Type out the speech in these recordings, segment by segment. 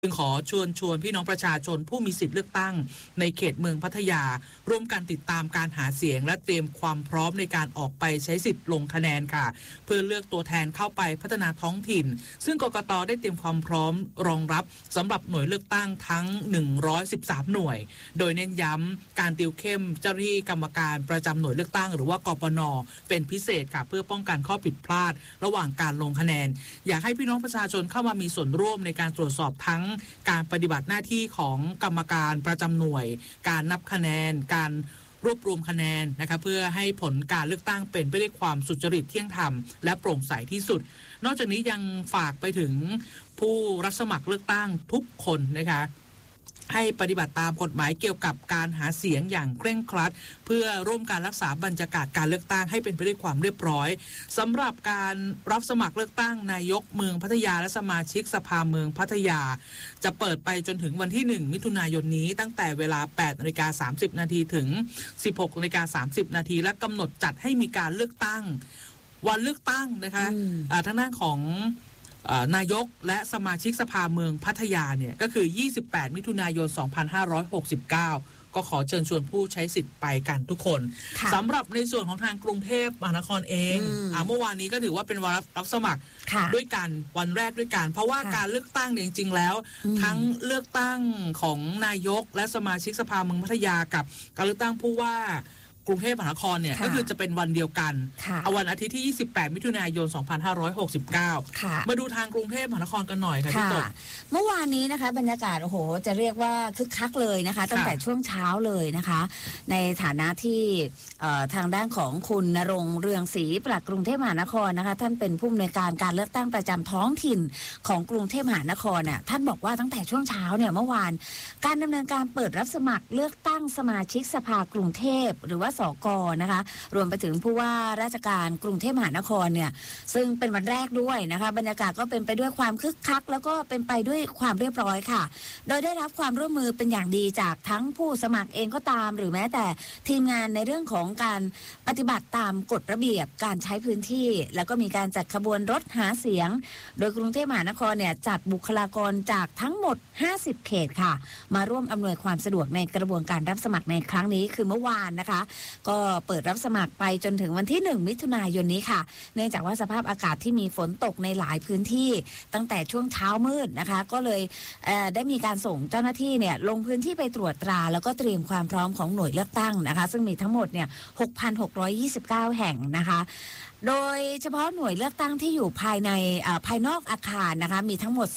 จึงขอชวนพี่น้องประชาชนผู้มีสิทธิ์เลือกตั้งในเขตเมืองพัทยาร่วมกันติดตามการหาเสียงและเตรียมความพร้อมในการออกไปใช้สิทธิ์ลงคะแนนค่ะเพื่อเลือกตัวแทนเข้าไปพัฒนาท้องถิ่นซึ่งกกต.ได้เตรียมความพร้อมรองรับสำหรับหน่วยเลือกตั้งทั้ง113หน่วยโดยเน้นย้ำการติวเข้มเจ้าหน้าที่กรรมการประจำหน่วยเลือกตั้งหรือว่ากปน.เป็นพิเศษค่ะเพื่อป้องกันข้อผิดพลาดระหว่างการลงคะแนนอยากให้พี่น้องประชาชนเข้ามามีส่วนร่วมในการตรวจสอบทั้งการปฏิบัติหน้าที่ของกรรมการประจำหน่วยการนับคะแนนการรวบรวมคะแนนนะคะเพื่อให้ผลการเลือกตั้งเป็นไปด้วยความสุจริตเที่ยงธรรมและโปร่งใสที่สุดนอกจากนี้ยังฝากไปถึงผู้รับสมัครเลือกตั้งทุกคนนะคะให้ปฏิบัติตามกฎหมายเกี่ยวกับการหาเสียงอย่างเคร่งครัดเพื่อร่วมการรักษาบรรยากาศการเลือกตั้งให้เป็นไปด้วยความเรียบร้อยสำหรับการรับสมัครเลือกตั้งนายกเมืองพัทยาและสมาชิกสภาเมืองพัทยาจะเปิดไปจนถึงวันที่1มิถุนายนนี้ตั้งแต่เวลา 8:30 น.ถึง 16:30 น.และกำหนดจัดให้มีการเลือกตั้งวันเลือกตั้งนะคะทางด้านของนายกและสมาชิกสภาเมืองพัทยาเนี่ยก็คือ28มิถุนายน2569ก็ขอเชิญชวนผู้ใช้สิทธิ์ไปกันทุกคนสำหรับในส่วนของทางกรุงเทพมหานครเองเมื่อวานนี้ก็ถือว่าเป็นวันรับสมัครด้วยกันวันแรกด้วยกันเพราะว่าการเลือกตั้งเนี่ยจริงๆแล้วทั้งเลือกตั้งของนายกและสมาชิกสภาเมืองพัทยากับการเลือกตั้งผู้ว่ากรุงเทพมหานครเนี่ยก็คือจะเป็นวันเดียวกันเอาวันอาทิตย์ที่28มิถุนายน2569มาดูทางกรุงเทพมหานครกันหน่อยค่ะพี่ตกเมื่อวานนี้นะคะบรรยากาศโอ้โหจะเรียกว่าคึกคักเลยนะคะตั้งแต่ช่วงเช้าเลยนะคะในฐานะที่ทางด้านของคุณณรงค์เรืองศรีปลัดกรุงเทพมหานครนะคะท่านเป็นผู้อำนวยการการเลือกตั้งประจำท้องถิ่นของกรุงเทพมหานครเนี่ยท่านบอกว่าตั้งแต่ช่วงเช้าเนี่ยเมื่อวานการดำเนินการเปิดรับสมัครเลือกตั้งสมาชิกสภากรุงเทพหรือว่าสก.นะคะรวมไปถึงผู้ว่าราชการกรุงเทพมหานครเนี่ยซึ่งเป็นวันแรกด้วยนะคะบรรยากาศก็เป็นไปด้วยความคึกคักแล้วก็เป็นไปด้วยความเรียบร้อยค่ะโดยได้รับความร่วมมือเป็นอย่างดีจากทั้งผู้สมัครเองก็ตามหรือแม้แต่ทีมงานในเรื่องของการปฏิบัติตามกฎระเบียบการใช้พื้นที่แล้วก็มีการจัดขบวนรถหาเสียงโดยกรุงเทพมหานครเนี่ยจัดบุคลากรจากทั้งหมด50เขตค่ะมาร่วมอำนวยความสะดวกในกระบวนการรับสมัครในครั้งนี้คือเมื่อวานนะคะก็เปิดรับสมัครไปจนถึงวันที่1มิถุนายนนี้ค่ะเนื่องจากว่าสภาพอากาศที่มีฝนตกในหลายพื้นที่ตั้งแต่ช่วงเช้ามืดนะคะก็เลยได้มีการส่งเจ้าหน้าที่เนี่ยลงพื้นที่ไปตรวจตราแล้วก็เตรียมความพร้อมของหน่วยเลือกตั้งนะคะซึ่งมีทั้งหมดเนี่ย 6,629 แห่งนะคะโดยเฉพาะหน่วยเลือกตั้งที่อยู่ภายนอกอาคารนะคะมีทั้งหมด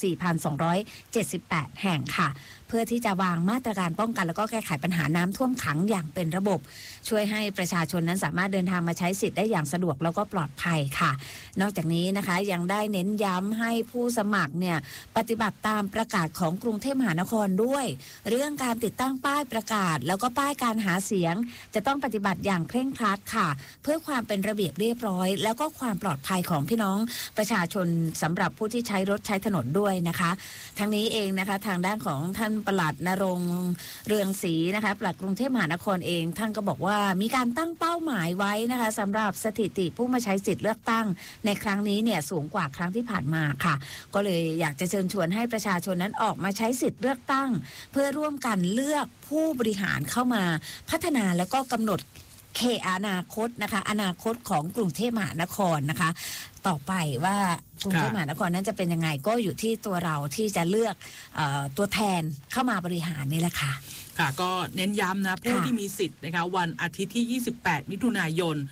4,278 แห่งค่ะเพื่อที่จะวางมาตรการป้องกันแล้วก็แก้ไขปัญหาน้ำท่วมขังอย่างเป็นระบบช่วยให้ประชาชนนั้นสามารถเดินทางมาใช้สิทธิ์ได้อย่างสะดวกแล้วก็ปลอดภัยค่ะนอกจากนี้นะคะยังได้เน้นย้ำให้ผู้สมัครเนี่ยปฏิบัติตามประกาศของกรุงเทพมหานครด้วยเรื่องการติดตั้งป้ายประกาศแล้วก็ป้ายการหาเสียงจะต้องปฏิบัติอย่างเคร่งครัดค่ะเพื่อความเป็นระเบียบเรียบร้อยแล้วก็ความปลอดภัยของพี่น้องประชาชนสำหรับผู้ที่ใช้รถใช้ถนนด้วยนะคะทั้งนี้เองนะคะทางด้านของท่านปลัดณรงค์เรืองศรีนะคะปลัดกรุงเทพมหานครเองท่านก็บอกว่ามีการตั้งเป้าหมายไว้นะคะสำหรับสถิติผู้มาใช้สิทธิ์เลือกตั้งในครั้งนี้เนี่ยสูงกว่าครั้งที่ผ่านมาค่ะก็เลยอยากจะเชิญชวนให้ประชาชนนั้นออกมาใช้สิทธิ์เลือกตั้งเพื่อร่วมกันเลือกผู้บริหารเข้ามาพัฒนาแล้วก็กำหนดอนาคตนะคะอนาคตของกรุงเทพมหานครนะคะต่อไปว่ากรุงเทพมหานครนั้นจะเป็นยังไงก็อยู่ที่ตัวเราที่จะเลือกตัวแทนเข้ามาบริหารนี่แหละค่ะค่ะก็เน้นย้ำนะผู้ที่มีสิทธิ์นะคะวันอาทิตย์ที่28มิถุนายน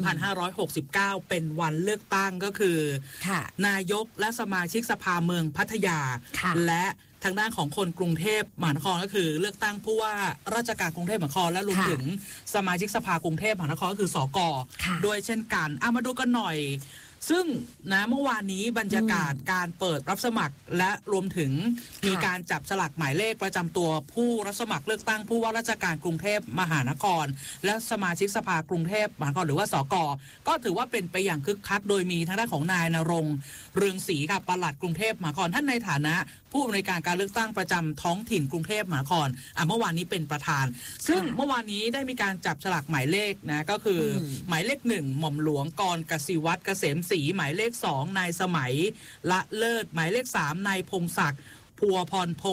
2569เป็นวันเลือกตั้งก็คือนายกและสมาชิกสภาเมืองพัทยาและทางด้านของคนกรุงเทพมหานครก็คือเลือกตั้งผู้ว่าราชการกรุงเทพมหานครและรวมถึงสมาชิกสภากรุงเทพมหานครก็คือสก.ด้วยเช่นกันมาดูกันหน่อยซึ่งนะเมื่อวานนี้บรรยากาศการเปิดรับสมัครและรวมถึงมีการจับฉลากหมายเลขประจำตัวผู้รับสมัครเลือกตั้งผู้ว่าราชการกรุงเทพมหานครและสมาชิกสภากรุงเทพมหานครหรือว่าสก.ก็ถือว่าเป็นไปอย่างคึกคักโดยมีทางด้านของนายณรงค์เรืองศรีค่ะปลัดกรุงเทพมหานครท่านในฐานะผู้อำนวยการการเลือกตั้งประจำท้องถิ่นกรุงเทพมหานครเมื่อวานนี้เป็นประธานซึ่งเมื่อวานนี้ได้มีการจับฉลากหมายเลขนะก็คือหมายเลข1หม่อมหลวงกรกสิวัตรเกษมศรีหมายเลข2นายสมัยละเลิศหมายเลข3นายพงศักดิ์ ผพัวพรพ